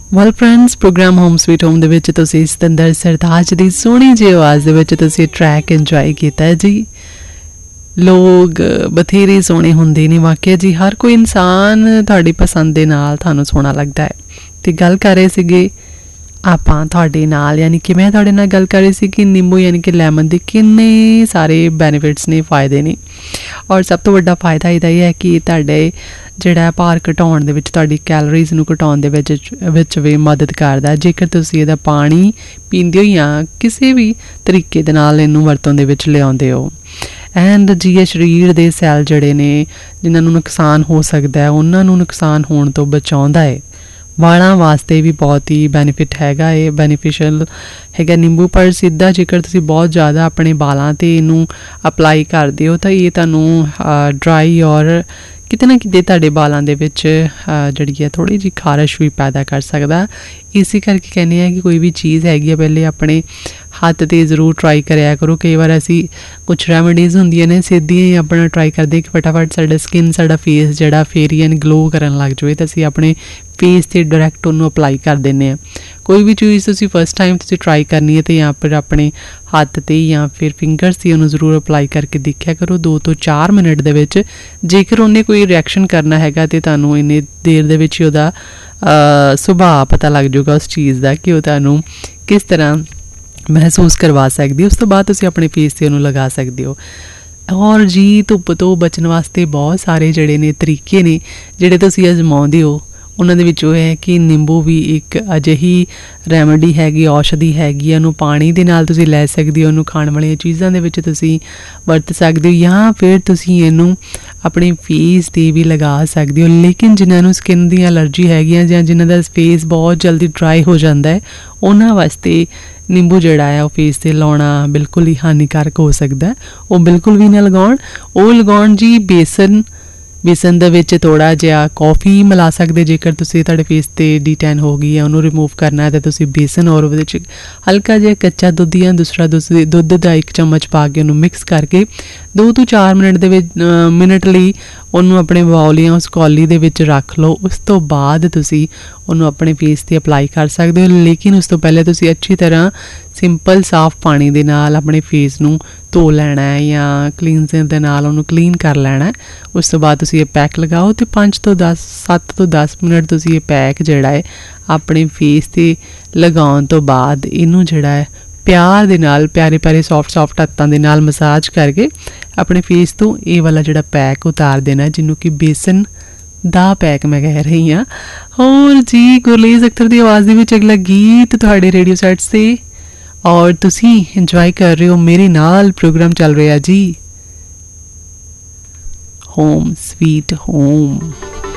Well friends, programme home sweet home ਦੇ ਵਿੱਚ ਤੁਸੀਂ ਸਤਿੰਦਰ ਸਰਤਾਜ ਦੀ ਸੋਹਣੀ ਜਿਹੀ ਆਵਾਜ਼ ਦੇ ਵਿੱਚ ਤੁਸੀਂ ਟਰੈਕ ਇੰਜੋਏ ਕੀਤਾ ਹੈ ਜੀ। ਲੋਕ ਬਥੇਰੇ ਸੋਹਣੇ ਹੁੰਦੇ ਨੇ ਵਾਕਿਆ ਜੀ, ਹਰ ਕੋਈ ਇਨਸਾਨ ਤੁਹਾਡੀ ਪਸੰਦ ਦੇ ਨਾਲ ਤੁਹਾਨੂੰ ਸੋਹਣਾ ਲੱਗਦਾ ਹੈ। ਅਤੇ ਗੱਲ ਕਰ ਰਹੇ ਸੀਗੇ ਆਪਾਂ ਤੁਹਾਡੇ ਨਾਲ, ਯਾਨੀ ਕਿ ਮੈਂ ਤੁਹਾਡੇ ਨਾਲ ਗੱਲ ਕਰ ਰਹੀ ਸੀ ਕਿ ਨਿੰਬੂ ਯਾਨੀ ਕਿ ਲੈਮਨ ਦੇ ਕਿੰਨੇ ਸਾਰੇ ਬੈਨੀਫਿਟਸ ਨੇ, ਫਾਇਦੇ ਨੇ। ਔਰ ਸਭ ਤੋਂ ਵੱਡਾ ਫਾਇਦਾ ਇਹਦਾ ਹੀ ਹੈ ਕਿ ਤੁਹਾਡੇ ਜਿਹੜਾ ਭਾਰ ਘਟਾਉਣ ਦੇ ਵਿੱਚ, ਤੁਹਾਡੀ ਕੈਲਰੀਜ਼ ਨੂੰ ਘਟਾਉਣ ਦੇ ਵਿੱਚ ਵੀ ਮਦਦ ਕਰਦਾ ਜੇਕਰ ਤੁਸੀਂ ਇਹਦਾ ਪਾਣੀ ਪੀਂਦੇ ਹੋ ਜਾਂ ਕਿਸੇ ਵੀ ਤਰੀਕੇ ਦੇ ਨਾਲ ਇਹਨੂੰ ਵਰਤੋਂ ਦੇ ਵਿੱਚ ਲਿਆਉਂਦੇ ਹੋ। ਐਂਡ ਜੀ ਇਹ ਸਰੀਰ ਦੇ ਸੈੱਲ ਜਿਹੜੇ ਨੇ ਜਿਨ੍ਹਾਂ ਨੂੰ ਨੁਕਸਾਨ ਹੋ ਸਕਦਾ ਉਹਨਾਂ ਨੂੰ ਨੁਕਸਾਨ ਹੋਣ ਤੋਂ ਬਚਾਉਂਦਾ ਹੈ। ਵਾਲਾਂ ਵਾਸਤੇ ਵੀ ਬਹੁਤ ਹੀ ਬੈਨੀਫਿਟ ਹੈਗਾ, ਇਹ ਬੈਨੀਫਿਸ਼ੀਅਲ ਹੈਗਾ ਨਿੰਬੂ। ਪਰ ਸਿੱਧਾ ਜੇਕਰ ਤੁਸੀਂ ਬਹੁਤ ਜ਼ਿਆਦਾ ਆਪਣੇ ਵਾਲਾਂ 'ਤੇ ਇਹਨੂੰ ਅਪਲਾਈ ਕਰਦੇ ਹੋ ਤਾਂ ਇਹ ਤੁਹਾਨੂੰ ਡਰਾਈ ਔਰ ਕਿਤੇ ਨਾ ਕਿਤੇ ਤੁਹਾਡੇ ਵਾਲਾਂ ਦੇ ਵਿੱਚ ਜਿਹੜੀ ਹੈ ਥੋੜ੍ਹੀ ਜਿਹੀ ਖਾਰਸ਼ ਵੀ ਪੈਦਾ ਕਰ ਸਕਦਾ। ਇਸੇ ਕਰਕੇ ਕਹਿੰਦੇ ਆ ਕਿ ਕੋਈ ਵੀ ਚੀਜ਼ ਹੈਗੀ ਆ ਪਹਿਲੇ ਆਪਣੇ ਹੱਥ 'ਤੇ ਜ਼ਰੂਰ ਟਰਾਈ ਕਰਿਆ ਕਰੋ। ਕਈ ਵਾਰ ਅਸੀਂ ਕੁਛ ਰੈਮਡੀਜ਼ ਹੁੰਦੀਆਂ ਨੇ ਸਿੱਧੀਆਂ ਹੀ ਆਪਣਾ ਟਰਾਈ ਕਰਦੇ ਕਿ ਫਟਾਫਟ ਸਾਡਾ ਸਕਿਨ, ਸਾਡਾ ਫੇਸ ਜਿਹੜਾ ਫੇਰੀਅਨ ਗਲੋ ਕਰਨ ਲੱਗ ਜਾਵੇ ਤਾਂ ਅਸੀਂ ਆਪਣੇ ਫੇਸ 'ਤੇ ਡਾਇਰੈਕਟ ਉਹਨੂੰ ਅਪਲਾਈ ਕਰ ਦਿੰਦੇ ਹਾਂ। ਕੋਈ ਵੀ ਚੀਜ਼ ਤੁਸੀਂ ਫਸਟ ਟਾਈਮ ਤੁਸੀਂ ਟਰਾਈ ਕਰਨੀ ਹੈ ਤਾਂ ਜਾਂ ਫਿਰ ਆਪਣੇ ਹੱਥ 'ਤੇ ਜਾਂ ਫਿਰ ਫਿੰਗਰਸ 'ਤੇ ਉਹਨੂੰ ਜ਼ਰੂਰ ਅਪਲਾਈ ਕਰਕੇ ਦੇਖਿਆ ਕਰੋ 2 ਤੋਂ 4 ਮਿੰਟ ਦੇ ਵਿੱਚ। ਜੇਕਰ ਉਹਨੇ ਕੋਈ ਰਿਐਕਸ਼ਨ ਕਰਨਾ ਹੈਗਾ ਤਾਂ ਤੁਹਾਨੂੰ ਇੰਨੀ ਦੇਰ ਦੇ ਵਿੱਚ ਹੀ ਉਹਦਾ ਸੁਭਾਅ ਪਤਾ ਲੱਗ ਜਾਊਗਾ ਉਸ ਚੀਜ਼ ਦਾ ਕਿ ਉਹ ਤੁਹਾਨੂੰ ਕਿਸ ਤਰ੍ਹਾਂ ਮਹਿਸੂਸ ਕਰਵਾ ਸਕਦੀ। ਉਸ ਤੋਂ ਬਾਅਦ ਤੁਸੀਂ ਆਪਣੇ ਫੇਸ 'ਤੇ ਉਹਨੂੰ ਲਗਾ ਸਕਦੇ ਹੋ। ਔਰ ਜੀ ਧੁੱਪ ਤੋਂ ਬਚਣ ਵਾਸਤੇ ਬਹੁਤ ਸਾਰੇ ਜਿਹੜੇ ਨੇ ਤਰੀਕੇ ਨੇ ਜਿਹੜੇ ਤੁਸੀਂ ਅਜ਼ਮਾਉਂਦੇ ਹੋ। ਉਹਨਾਂ ਦੇ ਵਿੱਚੋਂ ਇਹ ਹੈ ਕਿ ਨਿੰਬੂ ਵੀ ਇੱਕ ਅਜਿਹੀ ਰੈਮਡੀ ਹੈਗੀ, ਔਸ਼ਧੀ ਹੈਗੀ, ਉਹਨੂੰ ਪਾਣੀ ਦੇ ਨਾਲ ਤੁਸੀਂ ਲੈ ਸਕਦੇ ਹੋ, ਉਹਨੂੰ ਖਾਣ ਵਾਲੀਆਂ ਚੀਜ਼ਾਂ ਦੇ ਵਿੱਚ ਤੁਸੀਂ ਵਰਤ ਸਕਦੇ ਹੋ ਜਾਂ ਫਿਰ ਤੁਸੀਂ ਇਹਨੂੰ ਆਪਣੇ ਫੇਸ 'ਤੇ ਵੀ ਲਗਾ ਸਕਦੇ ਹੋ। ਲੇਕਿਨ ਜਿਨ੍ਹਾਂ ਨੂੰ ਸਕਿਨ ਦੀ ਐਲਰਜੀ ਹੈਗੀਆਂ ਜਾਂ ਜਿਨ੍ਹਾਂ ਦਾ ਫੇਸ ਬਹੁਤ ਜਲਦੀ ਡਰਾਈ ਹੋ ਜਾਂਦਾ ਹੈ ਉਹਨਾਂ ਵਾਸਤੇ ਨਿੰਬੂ ਜਿਹੜਾ ਹੈ ਉਹ ਫੇਸ 'ਤੇ ਲਾਉਣਾ ਬਿਲਕੁਲ ਹੀ ਹਾਨੀਕਾਰਕ ਹੋ ਸਕਦਾ। ਉਹ ਬਿਲਕੁਲ ਵੀ ਨਾ ਲਗਾਉਣ। ਉਹ ਲਗਾਉਣ ਜੀ ਬੇਸਨ ਦੇ ਵਿੱਚ ਥੋੜ੍ਹਾ ਜਿਹਾ ਕੌਫੀ ਮਿਲਾ ਸਕਦੇ। ਜੇਕਰ ਤੁਸੀਂ ਤੁਹਾਡੇ ਫੇਸ 'ਤੇ ਡੀ-ਟੈਨ ਹੋ ਗਈ ਹੈ, ਉਹਨੂੰ ਰਿਮੂਵ ਕਰਨਾ ਹੈ ਤਾਂ ਤੁਸੀਂ ਬੇਸਨ ਔਰ ਉਹਦੇ ਵਿੱਚ ਹਲਕਾ ਜਿਹਾ ਕੱਚਾ ਦੁੱਧ ਜਾਂ ਦੂਸਰਾ ਦੁੱਧ ਦਾ 1 ਚਮਚ ਪਾ ਕੇ ਉਹਨੂੰ ਮਿਕਸ ਕਰਕੇ 2 ਤੋਂ 4 ਮਿੰਟ ਲਈ ਉਹਨੂੰ ਆਪਣੇ ਬਾਉਲ ਜਾਂ ਉਸ ਕੌਲੀ ਦੇ ਵਿੱਚ ਰੱਖ ਲਓ। ਉਸ ਤੋਂ ਬਾਅਦ ਤੁਸੀਂ ਉਹਨੂੰ ਆਪਣੇ ਫੇਸ 'ਤੇ ਅਪਲਾਈ ਕਰ ਸਕਦੇ ਹੋ। ਲੇਕਿਨ ਉਸ ਤੋਂ ਪਹਿਲੇ ਤੁਸੀਂ ਅੱਛੀ ਤਰ੍ਹਾਂ ਸਿੰਪਲ ਸਾਫ਼ ਪਾਣੀ ਦੇ ਨਾਲ ਆਪਣੇ ਫੇਸ ਨੂੰ ਧੋ ਲੈਣਾ ਹੈ ਜਾਂ ਕਲੀਨਜ਼ਰ ਦੇ ਨਾਲ ਉਹਨੂੰ ਕਲੀਨ ਕਰ ਲੈਣਾ। ਉਸ ਤੋਂ ਬਾਅਦ ਤੁਸੀਂ ਇਹ ਪੈਕ ਲਗਾਓ ਅਤੇ 7 ਤੋਂ 10 ਮਿੰਟ ਤੁਸੀਂ ਇਹ ਪੈਕ ਜਿਹੜਾ ਹੈ ਆਪਣੇ ਫੇਸ 'ਤੇ ਲਗਾਉਣ ਤੋਂ ਬਾਅਦ ਇਹਨੂੰ ਜਿਹੜਾ ਹੈ ਪਿਆਰ ਦੇ ਨਾਲ ਪਿਆਰੇ ਸੌਫਟ ਹੱਥਾਂ ਦੇ ਨਾਲ ਮਸਾਜ ਕਰਕੇ ਆਪਣੇ ਫੇਸ ਤੋਂ ਇਹ ਵਾਲਾ ਜਿਹੜਾ ਪੈਕ ਉਤਾਰ ਦੇਣਾ, ਜਿਹਨੂੰ ਕਿ ਬੇਸਨ ਦਾ ਪੈਕ ਮੈਂ ਕਹਿ ਰਹੀ ਹਾਂ। ਹੋਰ ਜੀ ਗੁਰਲੀਜ਼ ਅਖਤਰ ਦੀ ਆਵਾਜ਼ ਦੇ ਵਿੱਚ ਅਗਲਾ ਗੀਤ ਤੁਹਾਡੇ ਰੇਡੀਓ ਸੈਟਸ 'ਤੇ ਔਰ ਤੁਸੀਂ ਇੰਜੋਏ ਕਰ ਰਹੇ ਹੋ ਮੇਰੇ ਨਾਲ। ਪ੍ਰੋਗਰਾਮ ਚੱਲ ਰਿਹਾ ਜੀ ਹੋਮ ਸਵੀਟ ਹੋਮ।